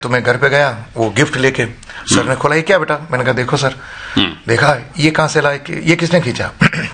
तो मैं घर पे गया, वो गिफ्ट लेके, सर ने खोला, ये क्या बेटा? मैंने कहा देखो सर। देखा, ये कहाँ से लाए? ये किसने खींचा?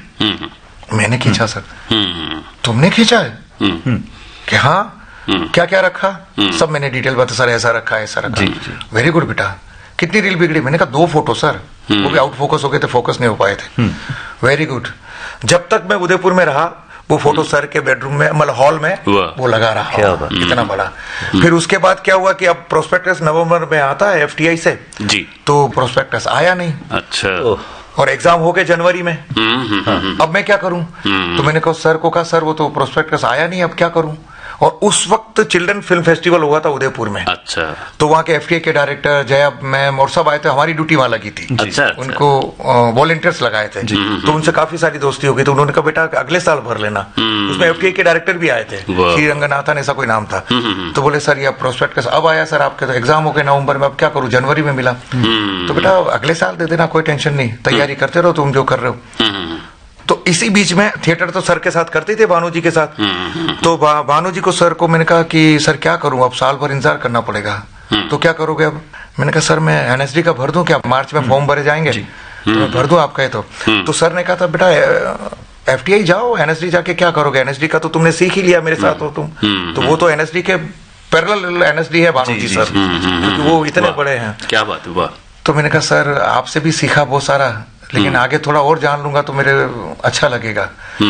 मैंने खींचा सर। तुमने खींचा है? कि हाँ। क्या क्या रखा? सब मैंने डिटेल बता, सर ऐसा रखा, ऐसा रखा। वेरी गुड बेटा। कितनी रील बिगड़ी? मैंने कहा 2 फोटो सर, वो भी आउट फोकस हो गए थे, फोकस नहीं हो पाए थे। Very good. जब तक मैं उदयपुर में रहा, वो फोटो सर के बेडरूम में, मतलब हॉल में वो लगा रहा, इतना बड़ा। फिर उसके बाद क्या हुआ कि अब प्रोस्पेक्टस नवंबर में आता है एफटीआई से जी, तो प्रोस्पेक्टस आया नहीं। अच्छा। और एग्जाम हो गए जनवरी में। अब मैं क्या करूं? तो मैंने कहा सर को कहा, सर वो तो प्रोस्पेक्टस आया नहीं, अब क्या करूं? और उस वक्त चिल्ड्रन फिल्म फेस्टिवल हुआ था उदयपुर में। अच्छा। तो वहाँ के एफटीआई के डायरेक्टर जया मैम और सब आए थे, हमारी ड्यूटी वहां लगी थी। अच्छा। उनको वॉलंटियर्स लगाए थे, तो उनसे काफी सारी दोस्ती हो गई। तो उन्होंने कहा बेटा अगले साल भर लेना। उसमें एफटीआई के डायरेक्टर भी आए थे, श्री रंगनाथन ऐसा कोई नाम था। तो बोले सर ये प्रोस्पेक्टस अब आया सर, आपके तो एग्जाम हो गए नवंबर में, अब क्या करूँ? जनवरी में मिला। तो बेटा अगले साल दे देना, कोई टेंशन नहीं, तैयारी करते रहो तुम जो कर रहे हो। तो इसी बीच में थिएटर तो सर के साथ करते थे, भानु जी के साथ। तो भानु जी को, सर को मैंने कहा कि सर क्या करूं, अब साल भर इंतजार करना पड़ेगा। तो क्या करोगे अब? मैंने कहा सर मैं एनएसडी का भर दूं क्या? मार्च में फॉर्म भरे जाएंगे, तो मैं भर दूं आपका। तो सर ने कहा था बेटा एफटीआई जाओ, एनएसडी जाके क्या करोगे? एनएसडी का तो तुमने सीख ही लिया, मेरे साथ हो तुम। तो वो तो एनएसडी के पैरेलल एनएसडी है भानु जी सर, क्योंकि वो इतने बड़े हैं। क्या बात है। तो मैंने कहा सर आपसे भी सीखा बहुत सारा, लेकिन आगे थोड़ा और जान लूंगा तो मेरे अच्छा लगेगा।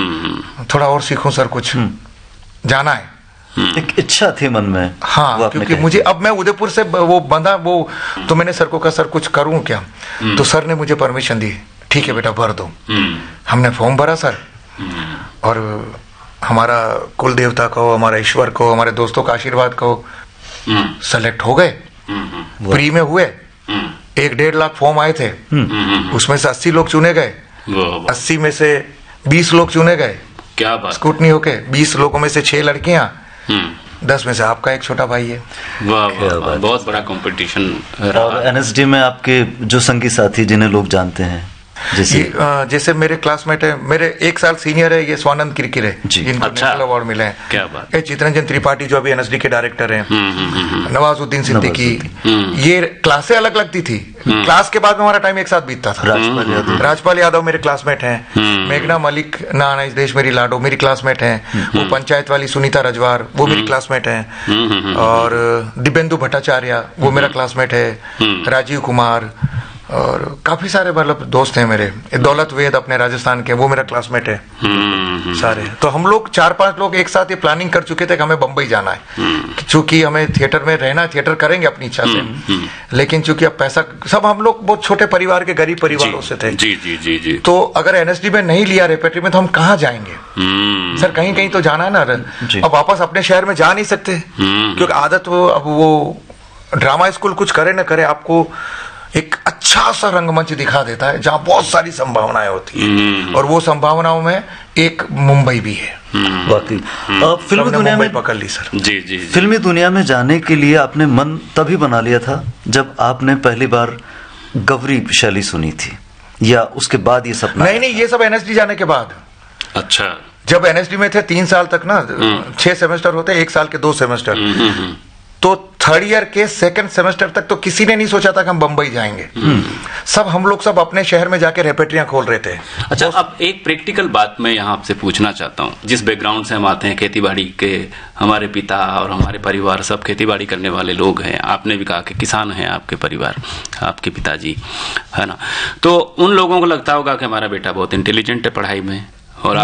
थोड़ा और सीखूं सर, कुछ जाना है। एक इच्छा थी मन में। हाँ, क्योंकि मुझे अब मैं उदयपुर से वो बंधा वो, तो मैंने सर को कहा सर कुछ करूं क्या? तो सर ने मुझे परमिशन दी, ठीक है बेटा भर दो। हमने फॉर्म भरा सर, और हमारा कुल देवता को, हमारा ईश्वर को, हमारे दोस्तों का आशीर्वाद को सेलेक्ट हो गए, प्री में हुए। 1-1.5 लाख फॉर्म आए थे, उसमें से 80 लोग चुने गए। 80 में से 20 लोग चुने गए, क्या बात, स्कूटनी होके। 20 लोगों में से 6 लड़कियां, 10 में से आपका एक छोटा भाई है। वाह, बहुत बड़ा कंपटीशन। और एनएसडी में आपके जो संगी साथी जिन्हें लोग जानते हैं, जैसे मेरे क्लासमेट है, मेरे 1 साल सीनियर है, ये स्वानंद किरकिरे, जिनको नेशनल अवार्ड मिले हैं। क्या बात। ये चितरंजन त्रिपाठी जो अभी एनएसडी के डायरेक्टर हैं, नवाजुद्दीन सिद्दीकी। ये क्लासें अलग लगती थी, क्लास के बाद में हमारा टाइम एक साथ बीतता था। राजपाल यादव मेरे क्लासमेट हैं, मेघना मलिक ना देश मेरी लाडो मेरी क्लासमेट हैं, वो पंचायत वाली सुनीता रजवार वो मेरी क्लासमेट हैं, और दिव्येंदु भट्टाचार्य वो मेरा क्लासमेट है, राजीव कुमार, और काफी सारे मतलब दोस्त हैं मेरे। दौलत वेद अपने राजस्थान के, वो मेरा क्लासमेट है सारे। तो हम लोग 4-5 लोग एक साथ ये प्लानिंग कर चुके थे कि हमें बम्बई जाना है, चूंकि हमें थिएटर में रहना है, थिएटर करेंगे अपनी इच्छा से, लेकिन चूंकि अब पैसा, सब हम लोग बहुत छोटे परिवार के, गरीब परिवारों से थे। जी जी जी जी। तो अगर एनएसडी में नहीं लिया रेपेट्री में, तो हम कहाँ जाएंगे? सर कहीं कहीं तो जाना है ना। अब वापस अपने शहर में जा नहीं सकते, क्योंकि आदत अब वो ड्रामा स्कूल कुछ करे न करे, आपको एक अच्छा सा रंगमंच दिखा देता है जहां बहुत सारी संभावनाएं होती हैं, और वो संभावनाओं में एक मुंबई भी है। वाकई फिल्मी दुनिया में पकड़ ली सर। जी जी। फिल्मी दुनिया में जाने के लिए आपने मन तभी बना लिया था जब आपने पहली बार गौरी शैली सुनी थी, या उसके बाद ये सपना? नहीं, ये सब एनएसडी जाने के बाद। अच्छा। जब एनएसडी में थे 3 साल तक ना, 6 सेमेस्टर होते, 1 साल के 2 सेमेस्टर। तो 3rd ईयर के 2nd सेमेस्टर तक तो किसी ने नहीं सोचा था कि हम बंबई जाएंगे। सब हम लोग सब अपने शहर में जाके रेपेट्रियां खोल रहे थे। अच्छा, अब एक प्रैक्टिकल बात मैं यहाँ आपसे पूछना चाहता हूँ। जिस बैकग्राउंड से हम आते हैं, खेतीबाड़ी के, हमारे पिता और हमारे परिवार सब खेतीबाड़ी करने वाले लोग हैं। आपने भी कहा कि किसान हैं आपके परिवार, आपके पिताजी, है ना। तो उन लोगों को लगता होगा कि हमारा बेटा बहुत इंटेलिजेंट है पढ़ाई में, और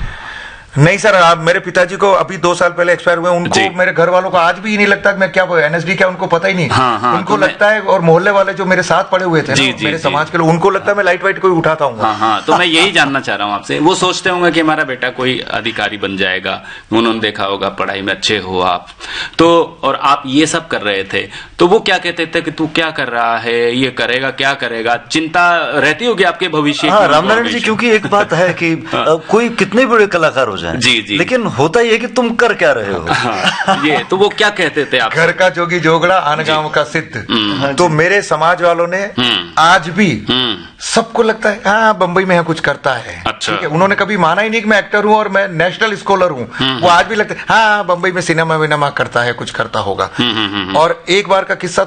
नहीं सर, आप मेरे पिताजी को अभी 2 साल पहले एक्सपायर हुए, उनको, मेरे घर वालों को आज भी नहीं लगता कि मैं क्या एनएसडी क्या, उनको पता ही नहीं। उनको लगता है, और मोहल्ले वाले जो मेरे साथ पड़े हुए थे मेरे समाज के लोग, उनको लगता है मैं लाइट वाइट कोई उठाता हूँ। तो मैं यही जानना चाह रहा हूँ आपसे। वो सोचते होंगे कि हमारा बेटा कोई अधिकारी बन जाएगा, उन्होंने देखा होगा पढ़ाई में अच्छे हो आप, तो और आप ये सब कर रहे थे, तो वो क्या कहते थे कि तू क्या कर रहा है, ये करेगा, क्या करेगा? चिंता रहती होगी आपके भविष्य की। रामनारायण जी, क्योंकि एक बात है कि कोई कितने बड़े कलाकार हो जाए, जी जी, लेकिन होता ये कि तुम कर क्या रहे हो। ये तो वो क्या कहते थे आप? घर का जोगी जोगड़ा, आन गांव का सिद्ध। तो मेरे समाज वालों ने आज भी सबको लगता है हाँ बंबई में कुछ करता है। अच्छा। ठीक है, उन्होंने कभी माना ही नहीं कि मैं एक्टर हूं और मैं नेशनल स्कॉलर हूं। वो आज भी लगता है हाँ बंबई में सिनेमा विनेमा करता है, कुछ करता होगा। और एक बार का किस्सा